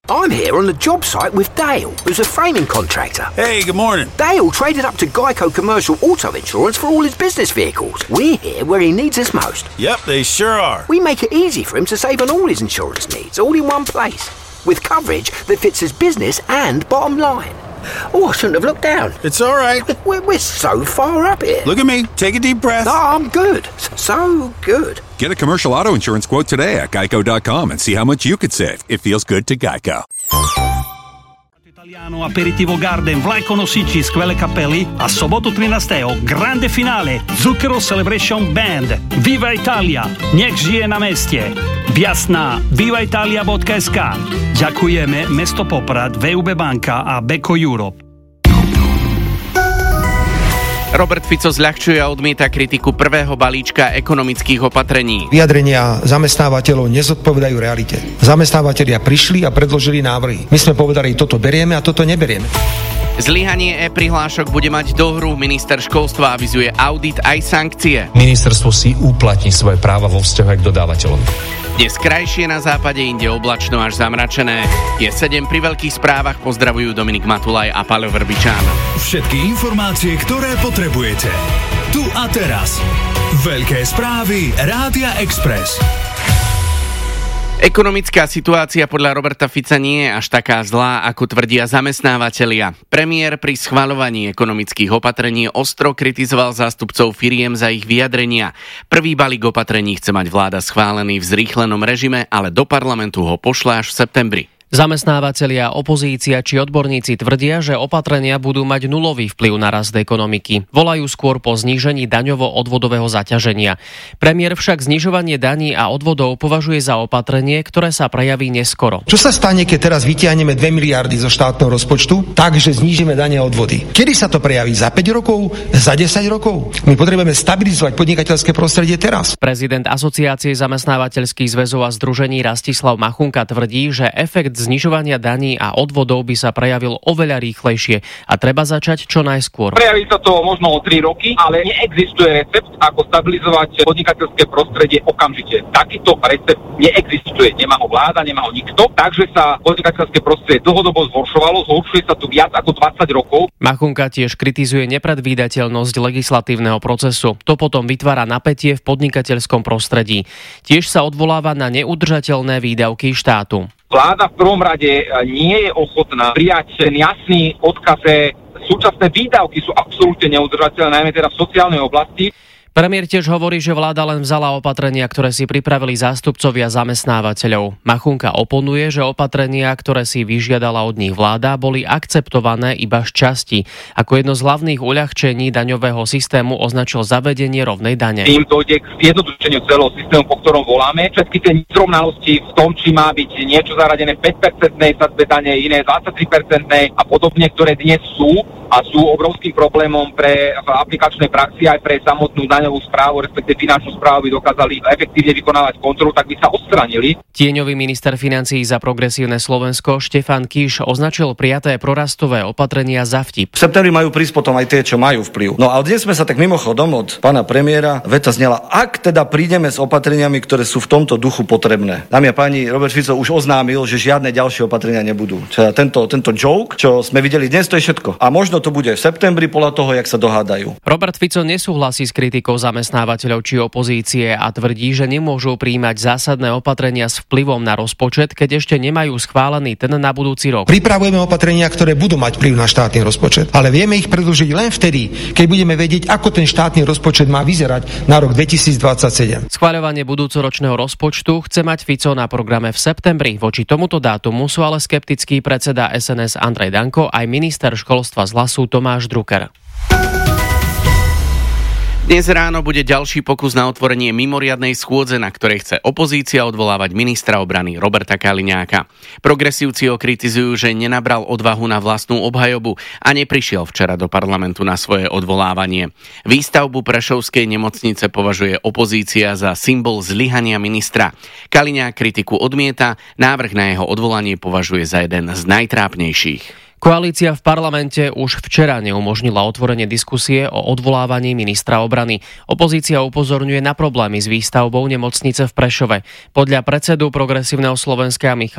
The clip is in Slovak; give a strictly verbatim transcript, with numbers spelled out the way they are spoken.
I'm here on the job site with Dale, who's a framing contractor. Hey, good morning. Dale traded up to Geico Commercial Auto Insurance for all his business vehicles. We're here where he needs us most. Yep, they sure are. We make it easy for him to save on all his insurance needs, all in one place, with coverage that fits his business and bottom line. Oh, I shouldn't have looked down. It's all right. We're, we're so far up here. Look at me. Take a deep breath. No, I'm good. So good. Get a commercial auto insurance quote today at geico dot com and see how much you could save. It feels good to Geico. Italiano Aperitivo Garden v Lajkono Siči skvelé kapely a sobotu trinásteho grande finále Zucchero Celebration Band. Viva Italia! Nech žije na meste! Viac na viva italia bodka es ká. Ďakujeme Mesto Poprad, vé ú bé banka a Beko Europe. Robert Fico zľahčuje a odmieta kritiku prvého balíčka ekonomických opatrení. Vyjadrenia zamestnávateľov nezodpovedajú realite. Zamestnávateľia prišli a predložili návrhy. My sme povedali, toto berieme a toto neberieme. Zlyhanie e-prihlášok bude mať dohru. Minister školstva avizuje audit aj sankcie. Ministerstvo si uplatní svoje práva vo vzťahu aj k dodávateľom. Dnes krajšie na západe, inde oblačno až zamračené. Je sedem pri veľkých správach. Pozdravujú Dominik Matulaj a Paľo Vrbičán. Všetky informácie, ktoré potrebujete. Tu a teraz. Veľké správy Rádia Express. Ekonomická situácia podľa Roberta Fica nie je až taká zlá, ako tvrdia zamestnávatelia. Premiér pri schvaľovaní ekonomických opatrení ostro kritizoval zástupcov firiem za ich vyjadrenia. Prvý balík opatrení chce mať vláda schválený v zrýchlenom režime, ale do parlamentu ho pošle až v septembri. Zamestnávatelia, opozícia či odborníci tvrdia, že opatrenia budú mať nulový vplyv na rast ekonomiky. Volajú skôr po znížení daňovo-odvodového zaťaženia. Premiér však znižovanie daní a odvodov považuje za opatrenie, ktoré sa prejaví neskoro. Čo sa stane, keď teraz vytiahneme dve miliardy zo štátneho rozpočtu, takže znížime dane a odvody? Kedy sa to prejaví? Za päť rokov? Za desať rokov? My potrebujeme stabilizovať podnikateľské prostredie teraz. Prezident Asociácie zamestnávateľských zväzov a združení Rastislav Machunka tvrdí, že efekt znižovania daní a odvodov by sa prejavil oveľa rýchlejšie a treba začať čo najskôr. Prejaví sa to možno o tri roky, ale neexistuje recept, ako stabilizovať podnikateľské prostredie okamžite. Takýto recept neexistuje. Nemá ho vláda, nemá ho nikto, takže sa podnikateľské prostredie dlhodobo zhoršovalo, zhoršuje sa tu viac ako dvadsať rokov. Machunka tiež kritizuje nepredvídateľnosť legislatívneho procesu. To potom vytvára napätie v podnikateľskom prostredí. Tiež sa odvoláva na neudržateľné výdavky štátu. Vláda v prvom rade nie je ochotná prijať ten jasný odkaz, že súčasné výdavky sú absolútne neudržateľné, najmä teda v sociálnej oblasti. Premiér tiež hovorí, že vláda len vzala opatrenia, ktoré si pripravili zástupcovia zamestnávateľov. Machunka oponuje, že opatrenia, ktoré si vyžiadala od nich vláda, boli akceptované iba z časti. Ako jedno z hlavných uľahčení daňového systému označil zavedenie rovnej dane. Tým dojde k zjednodušeniu celého systému, po ktorom voláme. Všetky tie nezrovnalosti v tom, či má byť niečo zaradené v päť percentnej sadzbe dane, iné dvadsaťtri percentnej a podobne, ktoré dnes sú a sú obrovským problémom pre aplikačnej praxi aj pre samotnú daňovú správu, respektíve finančnú správu by dokázali efektívne vykonávať kontrolu, tak by sa odstranili. Tieňový minister financií za progresívne Slovensko Štefan Kiš označil prijaté prorastové opatrenia za vtip. V septembri majú prísť potom aj tie, čo majú vplyv. No a dnes sme sa tak mimochodom od pána premiéra veta znela, ak teda prídeme s opatreniami, ktoré sú v tomto duchu potrebné. Dámy a páni, Robert Fico už oznámil, že žiadne ďalšie opatrenia nebudú. Čiže tento, tento joke, čo sme videli dnes, to je všetko. A možno to bude v septembri podľa toho, jak sa dohádajú. Robert Fico nesúhlasí s kritikou zamestnávateľov či opozície a tvrdí, že nemôžu prijímať zásadné opatrenia s vplyvom na rozpočet, keď ešte nemajú schválený ten na budúci rok. Pripravujeme opatrenia, ktoré budú mať vplyv na štátny rozpočet, ale vieme ich predĺžiť len vtedy, keď budeme vedieť, ako ten štátny rozpočet má vyzerať na rok dvetisícdvadsaťsedem. Schvaľovanie budúcoročného rozpočtu chce mať Fico na programe v septembri. Voči tomuto dátumu sú ale skeptický predseda es en es Andrej Danko aj minister školstva z Hlasu Tomáš Drucker. Dnes ráno bude ďalší pokus na otvorenie mimoriadnej schôdze, na ktorej chce opozícia odvolávať ministra obrany Roberta Kaliňáka. Progresívci ho kritizujú, že nenabral odvahu na vlastnú obhajobu a neprišiel včera do parlamentu na svoje odvolávanie. Výstavbu prešovskej nemocnice považuje opozícia za symbol zlyhania ministra. Kaliňák kritiku odmieta, návrh na jeho odvolanie považuje za jeden z najtrápnejších. Koalícia v parlamente už včera neumožnila otvorenie diskusie o odvolávaní ministra obrany. Opozícia upozorňuje na problémy s výstavbou nemocnice v Prešove. Podľa predsedu Progresívneho Slovenska Michala